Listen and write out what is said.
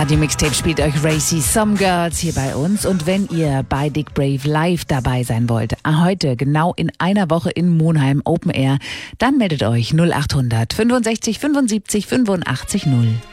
Radio Mixtape spielt euch Racy Some Girls hier bei uns. Und wenn ihr bei Dick Brave live dabei sein wollt, heute genau in einer Woche in Monheim Open Air, dann meldet euch 0800 65 75 85 0.